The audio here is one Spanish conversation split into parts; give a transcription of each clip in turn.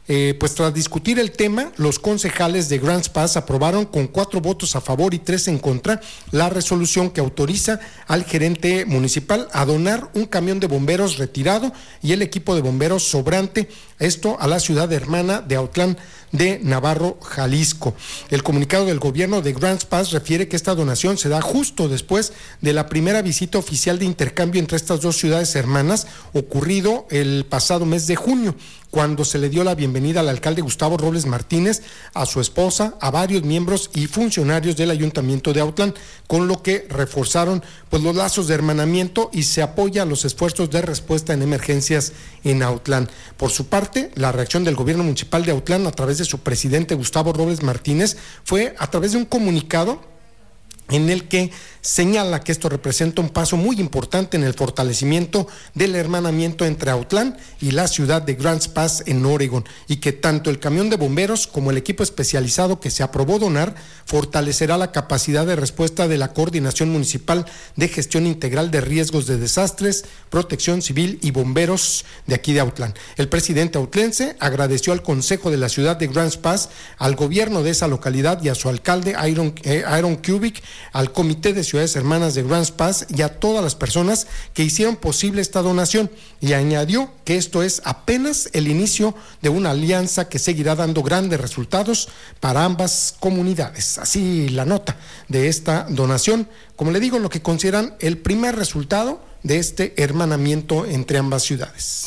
Pues tras discutir el tema, los concejales de Grants Pass aprobaron con 4 votos a favor y 3 en contra la resolución que autoriza al gerente municipal a donar un camión de bomberos retirado y el equipo de bomberos sobrante, esto a la ciudad hermana de Autlán de Navarro, Jalisco. El comunicado del gobierno de Grants Pass refiere que esta donación se da justo después de la primera visita oficial de intercambio entre estas dos ciudades hermanas, ocurrido el pasado mes de junio, cuando se le dio la bienvenida al alcalde Gustavo Robles Martínez, a su esposa, a varios miembros y funcionarios del ayuntamiento de Autlán, con lo que reforzaron pues los lazos de hermanamiento y se apoya a los esfuerzos de respuesta en emergencias en Autlán. Por su parte, la reacción del gobierno municipal de Autlán a través de su presidente Gustavo Robles Martínez fue a través de un comunicado en el que señala que esto representa un paso muy importante en el fortalecimiento del hermanamiento entre Autlán y la ciudad de Grants Pass en Oregon, y que tanto el camión de bomberos como el equipo especializado que se aprobó donar fortalecerá la capacidad de respuesta de la Coordinación Municipal de Gestión Integral de Riesgos de Desastres, Protección Civil y Bomberos de aquí de Autlán. El presidente autlense agradeció al Consejo de la ciudad de Grants Pass, al gobierno de esa localidad y a su alcalde Aaron Kubik, al Comité de Ciudades Hermanas de Grants Pass y a todas las personas que hicieron posible esta donación, y añadió que esto es apenas el inicio de una alianza que seguirá dando grandes resultados para ambas comunidades. Así la nota de esta donación, como le digo, lo que consideran el primer resultado de este hermanamiento entre ambas ciudades.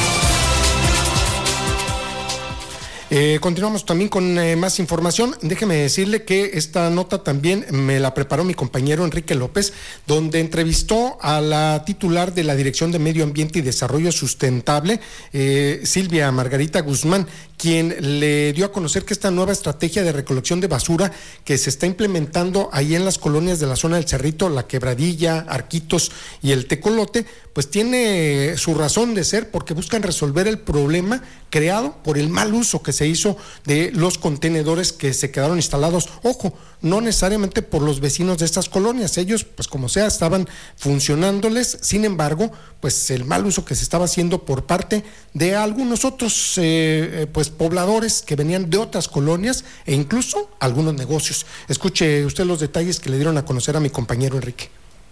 Continuamos también con más información. Déjeme decirle que esta nota también me la preparó mi compañero Enrique López, donde entrevistó a la titular de la Dirección de Medio Ambiente y Desarrollo Sustentable, Silvia Margarita Guzmán, quien le dio a conocer que esta nueva estrategia de recolección de basura que se está implementando ahí en las colonias de la zona del Cerrito, La Quebradilla, Arquitos y el Tecolote, pues tiene su razón de ser, porque buscan resolver el problema creado por el mal uso que se hizo de los contenedores que se quedaron instalados, ojo, no necesariamente por los vecinos de estas colonias, ellos pues como sea estaban funcionándoles, sin embargo, pues el mal uso que se estaba haciendo por parte de algunos otros pues pobladores que venían de otras colonias e incluso algunos negocios. Escuche usted los detalles que le dieron a conocer a mi compañero Enrique.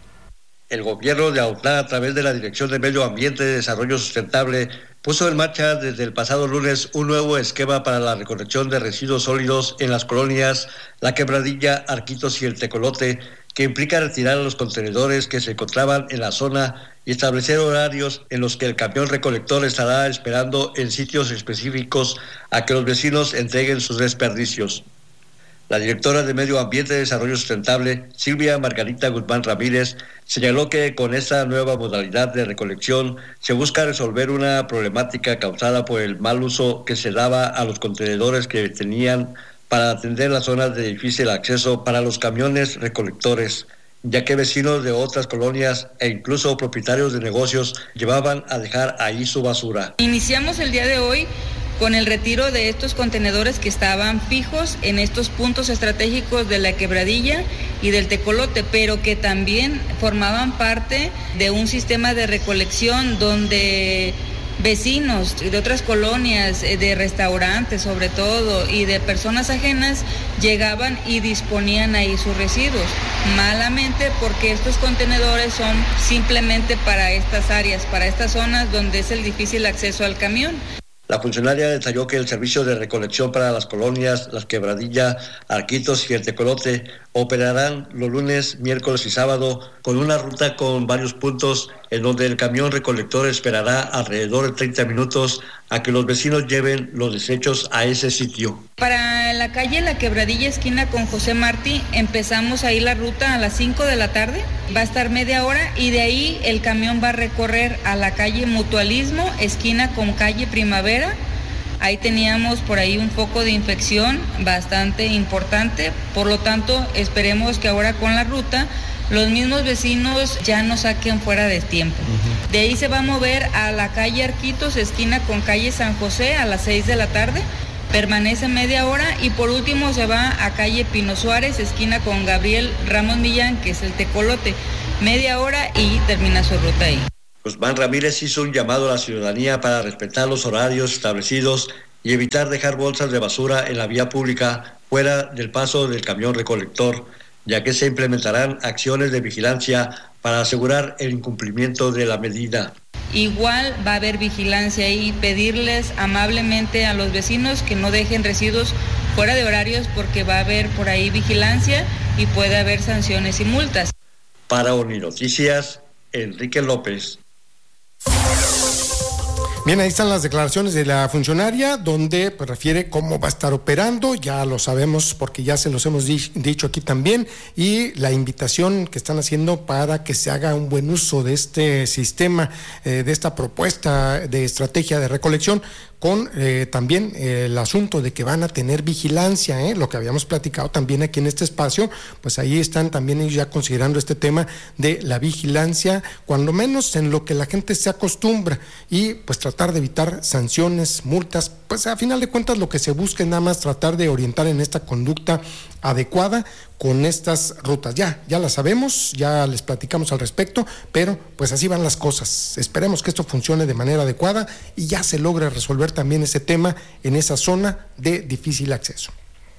El gobierno de Autlán, a través de la Dirección de Medio Ambiente y Desarrollo Sustentable, puso en marcha desde el pasado lunes un nuevo esquema para la recolección de residuos sólidos en las colonias La Quebradilla, Arquitos y el Tecolote, que implica retirar los contenedores que se encontraban en la zona y establecer horarios en los que el camión recolector estará esperando en sitios específicos a que los vecinos entreguen sus desperdicios. La directora de Medio Ambiente y Desarrollo Sustentable, Silvia Margarita Guzmán Ramírez, señaló que con esta nueva modalidad de recolección se busca resolver una problemática causada por el mal uso que se daba a los contenedores que tenían para atender las zonas de difícil acceso para los camiones recolectores, ya que vecinos de otras colonias e incluso propietarios de negocios llevaban a dejar ahí su basura. Iniciamos el día de hoy con el retiro de estos contenedores que estaban fijos en estos puntos estratégicos de La Quebradilla y del Tecolote, pero que también formaban parte de un sistema de recolección donde vecinos de otras colonias, de restaurantes sobre todo, y de personas ajenas llegaban y disponían ahí sus residuos, malamente porque estos contenedores son simplemente para estas áreas, para estas zonas donde es el difícil acceso al camión. La funcionaria detalló que el servicio de recolección para las colonias La Quebradilla, Arquitos y el Tecolote operarán los lunes, miércoles y sábado con una ruta con varios puntos en donde el camión recolector esperará alrededor de 30 minutos a que los vecinos lleven los desechos a ese sitio. Para la calle La Quebradilla, esquina con José Martí, empezamos ahí la ruta a las 5 de la tarde, va a estar media hora y de ahí el camión va a recorrer a la calle Mutualismo, esquina con calle Primavera. Ahí teníamos por ahí un foco de infección bastante importante, por lo tanto esperemos que ahora con la ruta los mismos vecinos ya no saquen fuera de tiempo. De ahí se va a mover a la calle Arquitos, esquina con calle San José, a las 6 de la tarde, permanece media hora y por último se va a calle Pino Suárez, esquina con Gabriel Ramos Millán, que es el Tecolote, media hora y termina su ruta ahí. Guzmán Ramírez hizo un llamado a la ciudadanía para respetar los horarios establecidos y evitar dejar bolsas de basura en la vía pública fuera del paso del camión recolector, ya que se implementarán acciones de vigilancia para asegurar el incumplimiento de la medida. Igual va a haber vigilancia y pedirles amablemente a los vecinos que no dejen residuos fuera de horarios porque va a haber por ahí vigilancia y puede haber sanciones y multas. Para Uninoticias, Enrique López. Bien, ahí están las declaraciones de la funcionaria, donde pues refiere cómo va a estar operando, ya lo sabemos porque ya se los hemos dicho aquí también, y la invitación que están haciendo para que se haga un buen uso de este sistema, de esta propuesta de estrategia de recolección, con también el asunto de que van a tener vigilancia, lo que habíamos platicado también aquí en este espacio, pues ahí están también ellos ya considerando este tema de la vigilancia, cuando menos en lo que la gente se acostumbra, y pues tratar de evitar sanciones, multas, pues a final de cuentas lo que se busca es nada más tratar de orientar en esta conducta adecuada con estas rutas. Ya las sabemos, ya les platicamos al respecto, pero pues así van las cosas. Esperemos que esto funcione de manera adecuada y ya se logre resolver también ese tema en esa zona de difícil acceso.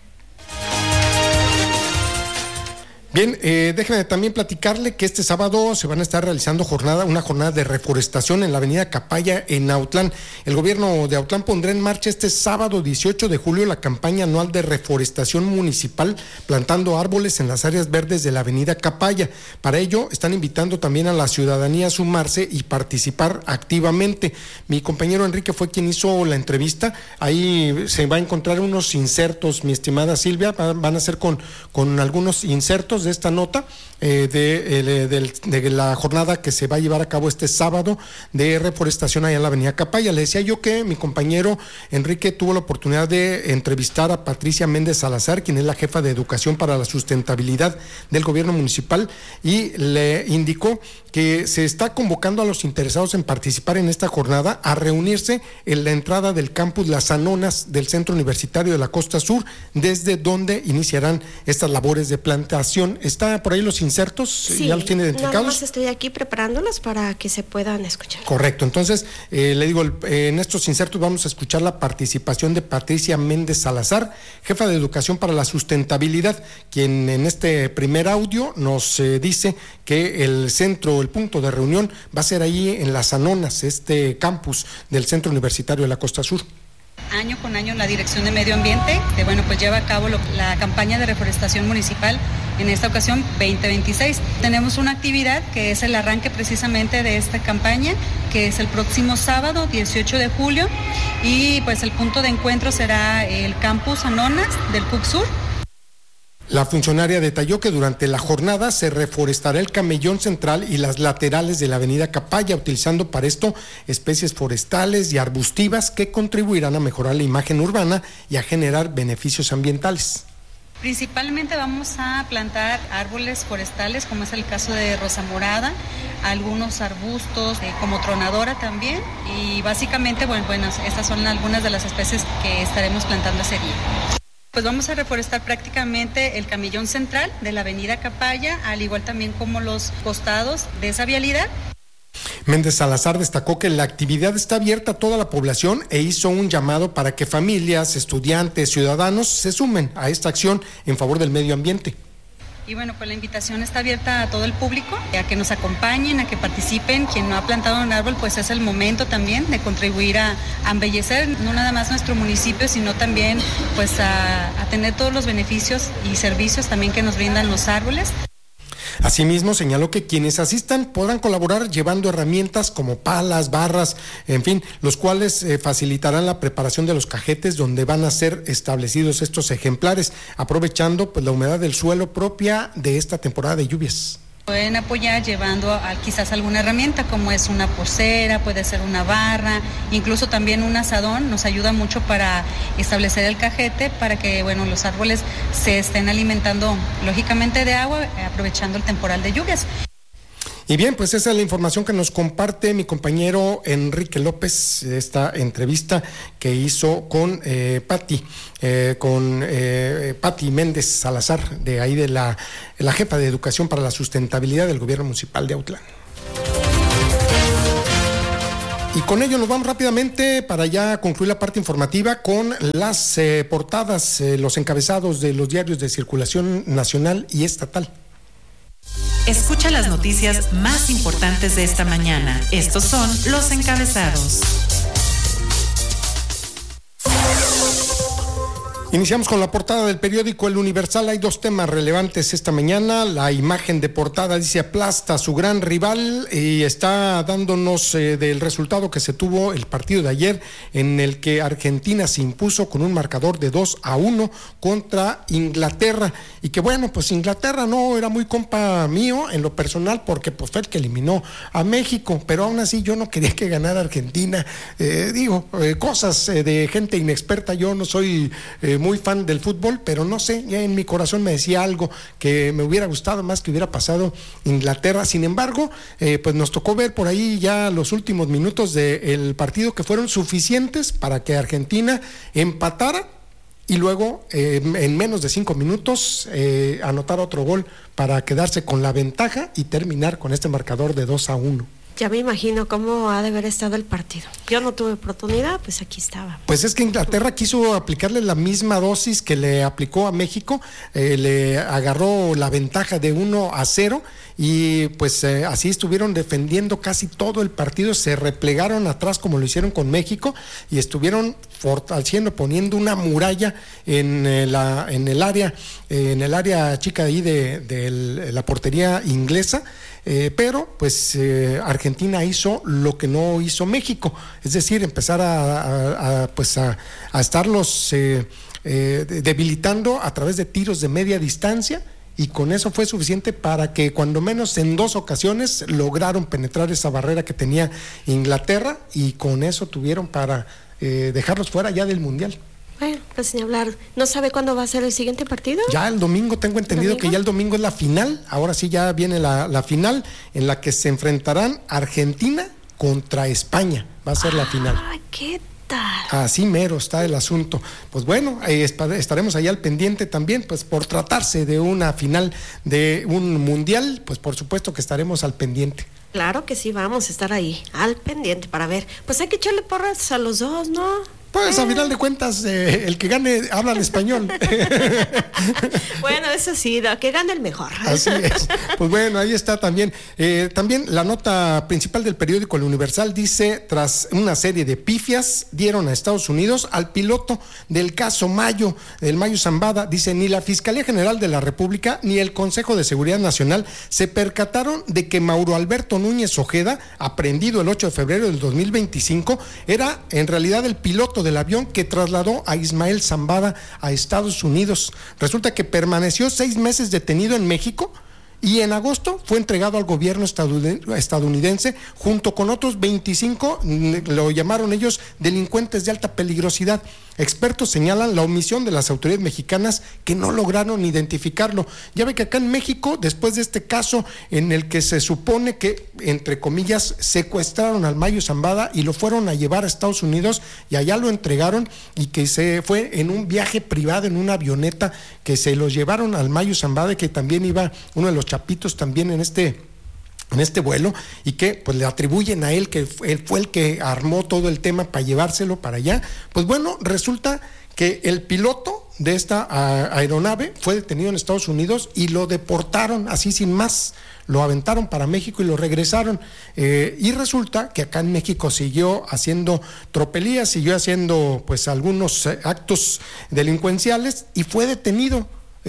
Bien, déjenme también platicarle que este sábado se van a estar realizando una jornada de reforestación en la avenida Capaya en Autlán. El gobierno de Autlán pondrá en marcha este sábado 18 de julio la campaña anual de reforestación municipal, plantando árboles en las áreas verdes de la avenida Capaya. Para ello están invitando también a la ciudadanía a sumarse y participar activamente. Mi compañero Enrique fue quien hizo la entrevista. Ahí se va a encontrar unos insertos, mi estimada Silvia, van a ser con algunos insertos de esta nota de la jornada que se va a llevar a cabo este sábado de reforestación allá en la avenida Capaya. Le decía yo que mi compañero Enrique tuvo la oportunidad de entrevistar a Patricia Méndez Salazar, quien es la jefa de Educación para la Sustentabilidad del gobierno municipal, y le indicó que se está convocando a los interesados en participar en esta jornada a reunirse en la entrada del campus Las Anonas del Centro Universitario de la Costa Sur, desde donde iniciarán estas labores de plantación. ¿Está por ahí los insertos? Sí, ¿ya los tiene identificados? Nada más estoy aquí preparándolos para que se puedan escuchar. Correcto, entonces le digo, en estos insertos vamos a escuchar la participación de Patricia Méndez Salazar, jefa de Educación para la Sustentabilidad, quien en este primer audio nos dice que el punto de reunión va a ser ahí en Las Anonas, este campus del Centro Universitario de la Costa Sur. Año con año la Dirección de Medio Ambiente, pues lleva a cabo la campaña de reforestación municipal, en esta ocasión 2026. Tenemos una actividad que es el arranque precisamente de esta campaña, que es el próximo sábado 18 de julio, y pues el punto de encuentro será el campus Anonas del CUC Sur. La funcionaria detalló que durante la jornada se reforestará el camellón central y las laterales de la avenida Capaya, utilizando para esto especies forestales y arbustivas que contribuirán a mejorar la imagen urbana y a generar beneficios ambientales. Principalmente vamos a plantar árboles forestales, como es el caso de rosa morada, algunos arbustos como tronadora también, y básicamente, bueno, estas son algunas de las especies que estaremos plantando ese día. Pues vamos a reforestar prácticamente el camellón central de la avenida Capaya, al igual también como los costados de esa vialidad. Méndez Salazar destacó que la actividad está abierta a toda la población e hizo un llamado para que familias, estudiantes, ciudadanos se sumen a esta acción en favor del medio ambiente. Y bueno, pues la invitación está abierta a todo el público, a que nos acompañen, a que participen. Quien no ha plantado un árbol, pues es el momento también de contribuir a embellecer no nada más nuestro municipio, sino también pues a tener todos los beneficios y servicios también que nos brindan los árboles. Asimismo, señaló que quienes asistan podrán colaborar llevando herramientas como palas, barras, en fin, los cuales facilitarán la preparación de los cajetes donde van a ser establecidos estos ejemplares, aprovechando pues la humedad del suelo propia de esta temporada de lluvias. Pueden apoyar llevando quizás alguna herramienta, como es una pulsera, puede ser una barra, incluso también un azadón. Nos ayuda mucho para establecer el cajete, para que los árboles se estén alimentando lógicamente de agua, aprovechando el temporal de lluvias. Y bien, pues esa es la información que nos comparte mi compañero Enrique López, esta entrevista que hizo con Pati Méndez Salazar, de ahí de la jefa de Educación para la Sustentabilidad del Gobierno Municipal de Autlán. Y con ello nos vamos rápidamente para ya concluir la parte informativa con las portadas, los encabezados de los diarios de circulación nacional y estatal. Escucha las noticias más importantes de esta mañana. Estos son los encabezados. Iniciamos con la portada del periódico El Universal. Hay dos temas relevantes esta mañana. La imagen de portada dice: aplasta a su gran rival, y está dándonos del resultado que se tuvo el partido de ayer, en el que Argentina se impuso con un marcador de 2-1 contra Inglaterra. Y que bueno, pues Inglaterra no era muy compa mío en lo personal, porque pues fue el que eliminó a México, pero aún así yo no quería que ganara Argentina. Cosas de gente inexperta. Yo no soy muy fan del fútbol, pero no sé, ya en mi corazón me decía algo que me hubiera gustado más que hubiera pasado Inglaterra. Sin embargo, pues nos tocó ver por ahí ya los últimos minutos del partido, que fueron suficientes para que Argentina empatara y luego en menos de 5 minutos anotar otro gol para quedarse con la ventaja y terminar con este marcador de 2-1. Ya me imagino cómo ha de haber estado el partido. Yo no tuve oportunidad, pues aquí estaba. Pues es que Inglaterra quiso aplicarle la misma dosis que le aplicó a México, le agarró la ventaja de 1-0 y pues así estuvieron defendiendo casi todo el partido, se replegaron atrás como lo hicieron con México y estuvieron fortaleciendo, poniendo una muralla en el área chica de ahí de la portería inglesa. Pero pues Argentina hizo lo que no hizo México, es decir, empezar a estarlos debilitando a través de tiros de media distancia, y con eso fue suficiente para que cuando menos en 2 ocasiones lograron penetrar esa barrera que tenía Inglaterra, y con eso tuvieron para dejarlos fuera ya del Mundial. Bueno, pues sin hablar, ¿no sabe cuándo va a ser el siguiente partido? Ya el domingo, tengo entendido que ya el domingo es la final. Ahora sí ya viene la final, en la que se enfrentarán Argentina contra España. Va a ser la final. ¡Ah, qué tal! Así mero está el asunto. Pues bueno, estaremos allá al pendiente también, pues por tratarse de una final de un mundial, pues por supuesto que estaremos al pendiente. Claro que sí, vamos a estar ahí, al pendiente para ver. Pues hay que echarle porras a los dos, ¿no? Pues a final de cuentas, el que gane habla el español. Bueno, eso sí, que gane el mejor. Así es. Pues bueno, ahí está también. También la nota principal del periódico El Universal dice: tras una serie de pifias, dieron a Estados Unidos al piloto del caso Mayo, del Mayo Zambada. Dice: ni la Fiscalía General de la República ni el Consejo de Seguridad Nacional se percataron de que Mauro Alberto Núñez Ojeda, aprehendido el 8 de febrero del 2025, era en realidad el piloto del avión que trasladó a Ismael Zambada a Estados Unidos. Resulta que permaneció 6 meses detenido en México y en agosto fue entregado al gobierno estadounidense junto con otros 25, lo llamaron ellos delincuentes de alta peligrosidad. Expertos señalan la omisión de las autoridades mexicanas, que no lograron identificarlo. Ya ve que acá en México, después de este caso en el que se supone que, entre comillas, secuestraron al Mayo Zambada y lo fueron a llevar a Estados Unidos y allá lo entregaron, y que se fue en un viaje privado, en una avioneta, que se los llevaron al Mayo Zambada, que también iba uno de los chapitos también en este vuelo, y que pues le atribuyen a él que él fue el que armó todo el tema para llevárselo para allá. Pues bueno, resulta que el piloto de esta aeronave fue detenido en Estados Unidos y lo deportaron así sin más, lo aventaron para México y lo regresaron, y resulta que acá en México siguió haciendo tropelías, siguió haciendo pues algunos actos delincuenciales y fue detenido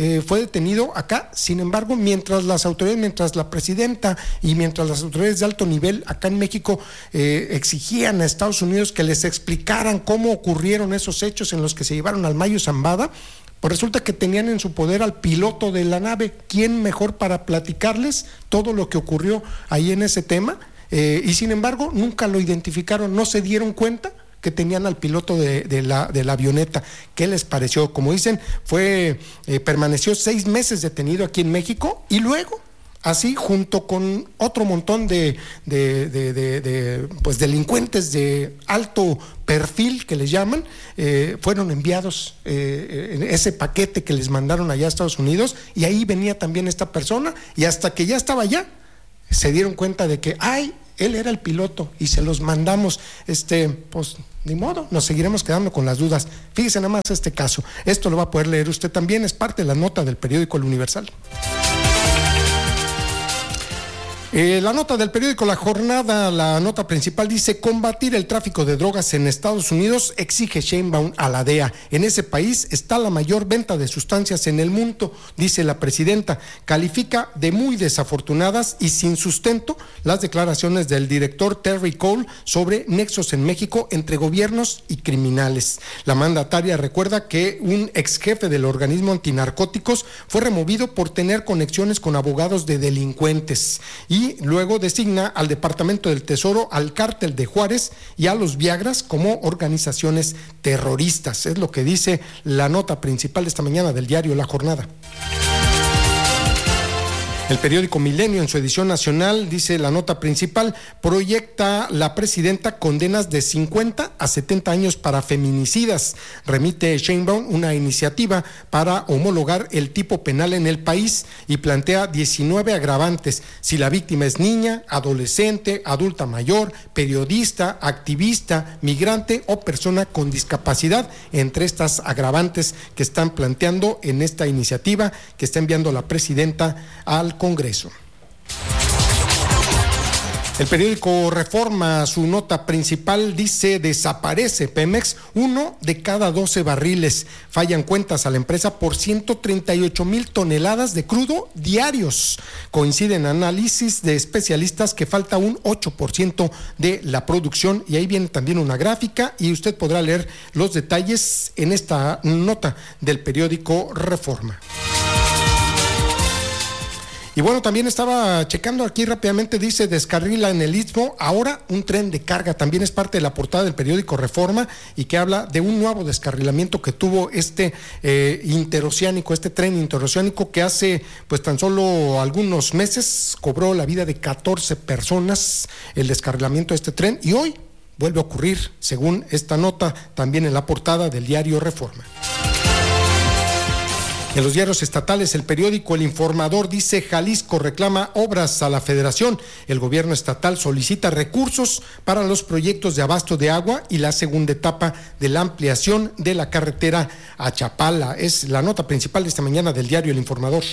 acá. Sin embargo, mientras la presidenta y mientras las autoridades de alto nivel acá en México exigían a Estados Unidos que les explicaran cómo ocurrieron esos hechos en los que se llevaron al Mayo Zambada, pues resulta que tenían en su poder al piloto de la nave. ¿Quién mejor para platicarles todo lo que ocurrió ahí en ese tema? Y sin embargo, nunca lo identificaron, no se dieron cuenta que tenían al piloto de la avioneta. ¿Qué les pareció? Como dicen, permaneció 6 meses detenido aquí en México, y luego, así, junto con otro montón de pues delincuentes de alto perfil, que les llaman, fueron enviados en ese paquete que les mandaron allá a Estados Unidos, y ahí venía también esta persona, y hasta que ya estaba allá, se dieron cuenta de que, él era el piloto y se los mandamos, pues ni modo, nos seguiremos quedando con las dudas. Fíjese nada más este caso, esto lo va a poder leer usted también, es parte de la nota del periódico El Universal. La nota del periódico La Jornada, la nota principal dice: combatir el tráfico de drogas en Estados Unidos exige Sheinbaum a la DEA. En ese país está la mayor venta de sustancias en el mundo, dice la presidenta. Califica de muy desafortunadas y sin sustento las declaraciones del director Terry Cole sobre nexos en México entre gobiernos y criminales. La mandataria recuerda que un ex jefe del organismo antinarcóticos fue removido por tener conexiones con abogados de delincuentes y luego designa al Departamento del Tesoro, al Cártel de Juárez y a los Viagras como organizaciones terroristas. Es lo que dice la nota principal de esta mañana del diario La Jornada. El periódico Milenio, en su edición nacional, dice la nota principal: proyecta la presidenta condenas de 50 a 70 años para feminicidas. Remite Sheinbaum una iniciativa para homologar el tipo penal en el país y plantea 19 agravantes si la víctima es niña, adolescente, adulta mayor, periodista, activista, migrante o persona con discapacidad, entre estas agravantes que están planteando en esta iniciativa que está enviando la presidenta al Congreso. El periódico Reforma, su nota principal dice: desaparece Pemex 1 de cada 12 barriles. Fallan cuentas a la empresa por 138,000 toneladas de crudo diarios. Coinciden análisis de especialistas que falta un 8% de la producción, y ahí viene también una gráfica y usted podrá leer los detalles en esta nota del periódico Reforma. Y bueno, también estaba checando aquí rápidamente, dice: descarrila en el Istmo ahora un tren de carga. También es parte de la portada del periódico Reforma y que habla de un nuevo descarrilamiento que tuvo este tren interoceánico que hace pues tan solo algunos meses cobró la vida de 14 personas el descarrilamiento de este tren, y hoy vuelve a ocurrir, según esta nota también en la portada del diario Reforma. En los diarios estatales, el periódico El Informador dice: Jalisco reclama obras a la Federación. El gobierno estatal solicita recursos para los proyectos de abasto de agua y la segunda etapa de la ampliación de la carretera a Chapala. Es la nota principal de esta mañana del diario El Informador.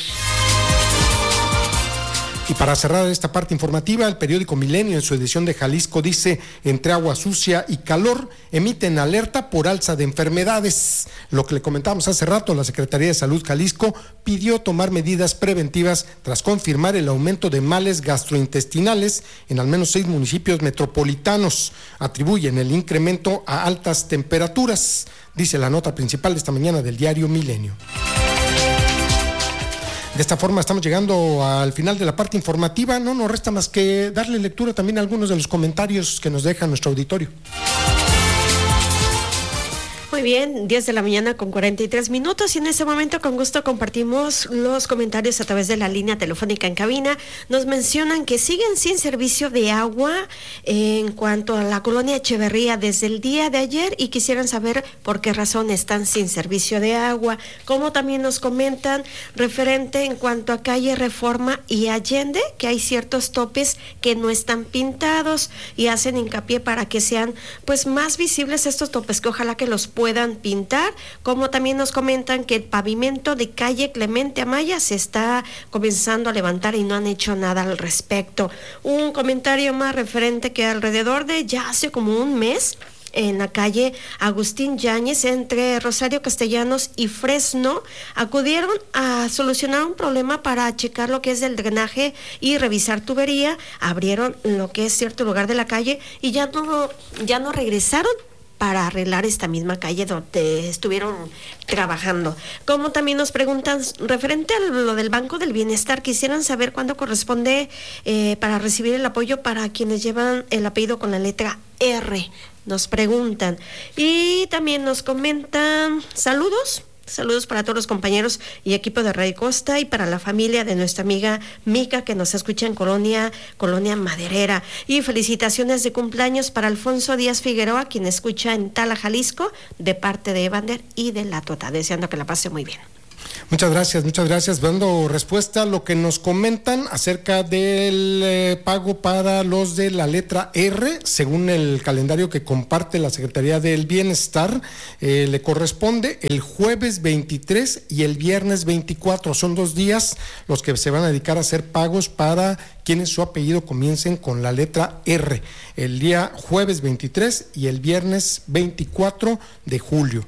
Y para cerrar esta parte informativa, el periódico Milenio, en su edición de Jalisco, dice: entre agua sucia y calor, emiten alerta por alza de enfermedades. Lo que le comentábamos hace rato, la Secretaría de Salud Jalisco pidió tomar medidas preventivas tras confirmar el aumento de males gastrointestinales en al menos 6 municipios metropolitanos. Atribuyen el incremento a altas temperaturas, dice la nota principal de esta mañana del diario Milenio. De esta forma estamos llegando al final de la parte informativa. No nos resta más que darle lectura también a algunos de los comentarios que nos deja nuestro auditorio. Muy bien, 10 de la mañana con 43 minutos y en este momento con gusto compartimos los comentarios a través de la línea telefónica en cabina. Nos mencionan que siguen sin servicio de agua en cuanto a la colonia Echeverría desde el día de ayer y quisieran saber por qué razón están sin servicio de agua. Como también nos comentan referente en cuanto a calle Reforma y Allende, que hay ciertos topes que no están pintados y hacen hincapié para que sean pues más visibles estos topes, que ojalá que los puedan pintar. Como también nos comentan que el pavimento de calle Clemente Amaya se está comenzando a levantar y no han hecho nada al respecto. Un comentario más referente que alrededor de ya hace como un mes, en la calle Agustín Yáñez, entre Rosario Castellanos y Fresno, acudieron a solucionar un problema para checar lo que es el drenaje y revisar tubería. Abrieron lo que es cierto lugar de la calle y ya no regresaron para arreglar esta misma calle donde estuvieron trabajando. Como también nos preguntan referente a lo del Banco del Bienestar, quisieran saber cuándo corresponde para recibir el apoyo para quienes llevan el apellido con la letra R, nos preguntan. Y también nos comentan saludos para todos los compañeros y equipo de Radio Costa y para la familia de nuestra amiga Mica, que nos escucha en Colonia Maderera. Y felicitaciones de cumpleaños para Alfonso Díaz Figueroa, quien escucha en Tala, Jalisco, de parte de Evander y de La Tota, deseando que la pase muy bien. Muchas gracias. Dando respuesta a lo que nos comentan acerca del pago para los de la letra R, según el calendario que comparte la Secretaría del Bienestar, le corresponde el jueves 23 y el viernes 24. Son 2 días los que se van a dedicar a hacer pagos para quienes su apellido comiencen con la letra R, el día jueves 23 y el viernes 24 de julio.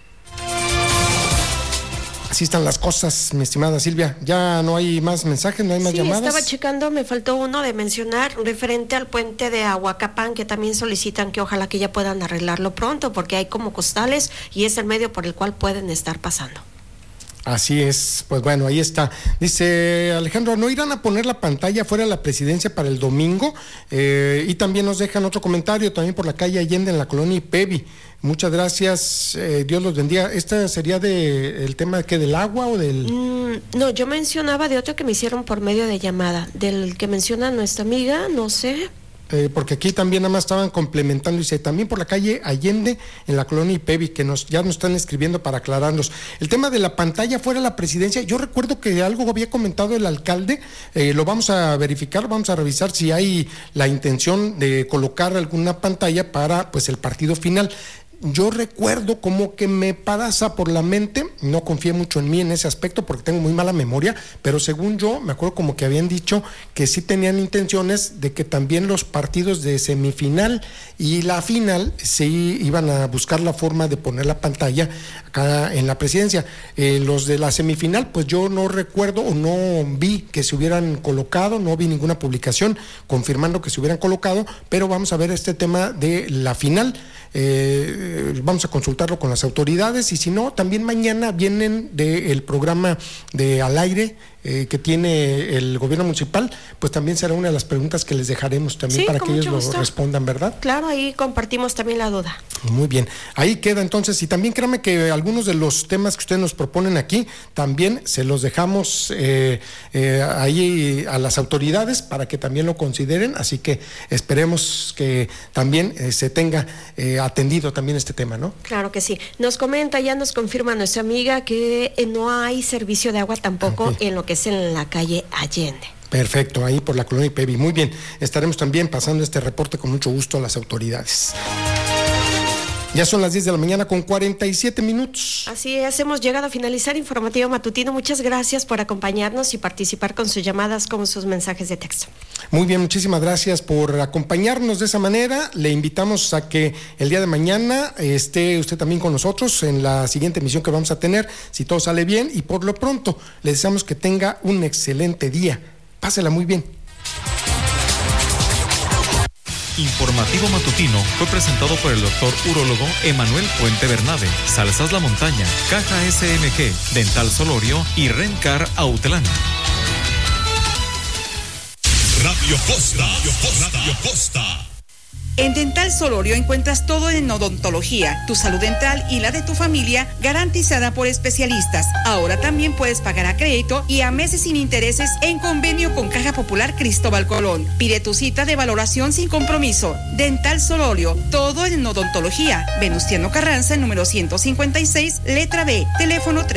Así están las cosas, mi estimada Silvia. Ya no hay más mensajes, no hay más llamadas. Estaba checando, me faltó uno de mencionar referente al puente de Ahuacapán, que también solicitan que ojalá que ya puedan arreglarlo pronto, porque hay como costales y es el medio por el cual pueden estar pasando. Así es, pues bueno, ahí está. Dice Alejandro, ¿no irán a poner la pantalla fuera de la presidencia para el domingo? Y también nos dejan otro comentario, también por la calle Allende en la colonia Ipevi. Muchas gracias, Dios los bendiga. ¿Esta sería el tema del agua o del...? No, yo mencionaba de otro que me hicieron por medio de llamada, del que menciona nuestra amiga, no sé... porque aquí también nada más estaban complementando, dice, también por la calle Allende en la colonia Ipevi, que ya nos están escribiendo para aclararnos. El tema de la pantalla fuera de la presidencia, yo recuerdo que algo había comentado el alcalde, lo vamos a verificar, vamos a revisar si hay la intención de colocar alguna pantalla para pues el partido final. Yo recuerdo como que me pasa por la mente, no confié mucho en mí en ese aspecto porque tengo muy mala memoria, pero según yo, me acuerdo como que habían dicho que sí tenían intenciones de que también los partidos de semifinal y la final sí iban a buscar la forma de poner la pantalla acá en la presidencia. Los de la semifinal, pues yo no recuerdo o no vi que se hubieran colocado, no vi ninguna publicación confirmando que se hubieran colocado, pero vamos a ver este tema de la final. Vamos a consultarlo con las autoridades y si no, también mañana vienen del programa de Al Aire que tiene el gobierno municipal, pues también será una de las preguntas que les dejaremos también para que ellos lo respondan, ¿verdad? Claro, ahí compartimos también la duda. Muy bien, ahí queda entonces, y también créanme que algunos de los temas que ustedes nos proponen aquí, también se los dejamos ahí a las autoridades para que también lo consideren, así que esperemos que también se tenga atendido también este tema, ¿no? Claro que sí. Nos comenta, ya nos confirma nuestra amiga que no hay servicio de agua tampoco en lo que es en la calle Allende. Perfecto, ahí por la colonia Ipevi. Muy bien, estaremos también pasando este reporte con mucho gusto a las autoridades. Ya son las 10 de la mañana con 47 minutos. Así es, hemos llegado a finalizar Informativo Matutino. Muchas gracias por acompañarnos y participar con sus llamadas como sus mensajes de texto. Muy bien, muchísimas gracias por acompañarnos de esa manera. Le invitamos a que el día de mañana esté usted también con nosotros en la siguiente emisión que vamos a tener, si todo sale bien, y por lo pronto le deseamos que tenga un excelente día. Pásela muy bien. Informativo Matutino fue presentado por el doctor urólogo Emanuel Puente Bernabe, Salsas La Montaña, Caja SMG, Dental Solorio y Rencar Autlán. Radio Costa. En Dental Solorio encuentras todo en odontología, tu salud dental y la de tu familia garantizada por especialistas. Ahora también puedes pagar a crédito y a meses sin intereses en convenio con Caja Popular Cristóbal Colón. Pide tu cita de valoración sin compromiso. Dental Solorio, todo en odontología. Venustiano Carranza, número 156, letra B. Teléfono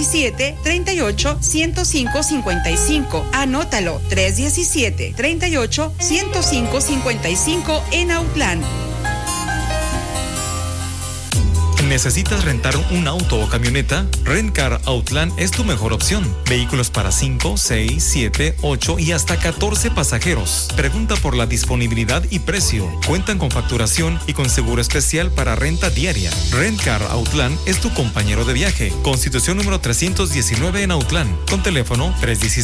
317-38-105-55. Anótalo, 317-38-105-55 en Autlán. ¿Necesitas rentar un auto o camioneta? Rentcar Autlán es tu mejor opción. Vehículos para 5, 6, 7, 8 y hasta 14 pasajeros. Pregunta por la disponibilidad y precio. Cuentan con facturación y con seguro especial para renta diaria. Rentcar Autlán es tu compañero de viaje. Constitución número 319 en Autlán. Con teléfono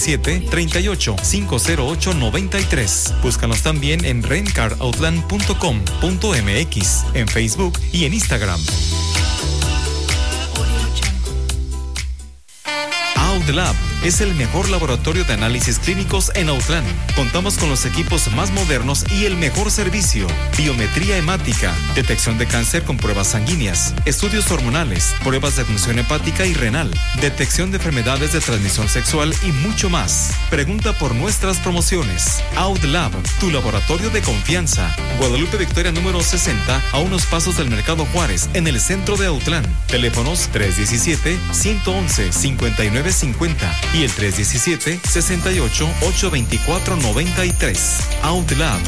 317-38-508-93. Búscanos también en rentcarautlan.com.mx, en Facebook y en Instagram. Autlab, es el mejor laboratorio de análisis clínicos en Autlán. Contamos con los equipos más modernos y el mejor servicio. Biometría hemática, detección de cáncer con pruebas sanguíneas, estudios hormonales, pruebas de función hepática y renal, detección de enfermedades de transmisión sexual y mucho más. Pregunta por nuestras promociones. Outlab, tu laboratorio de confianza. Guadalupe Victoria número 60, a unos pasos del Mercado Juárez, en el centro de Autlán. Teléfonos 317-111-5950 y el 317-68-824-93. Outlab.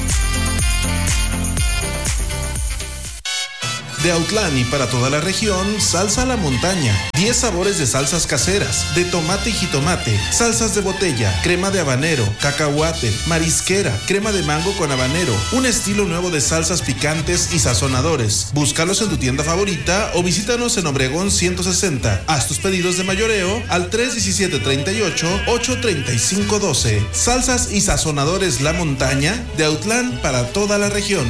De Autlán y para toda la región, Salsa La Montaña. 10 sabores de salsas caseras, de tomate y jitomate, salsas de botella, crema de habanero, cacahuate, marisquera, crema de mango con habanero, un estilo nuevo de salsas picantes y sazonadores. Búscalos en tu tienda favorita o visítanos en Obregón 160. Haz tus pedidos de mayoreo al 317-38-835-12. Salsas y sazonadores La Montaña, de Autlán para toda la región.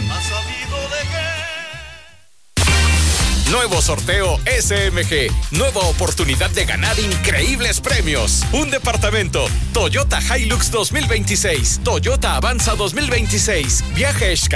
Nuevo sorteo SMG. Nueva oportunidad de ganar increíbles premios. Un departamento. Toyota Hilux 2026. Toyota Avanza 2026. Viaje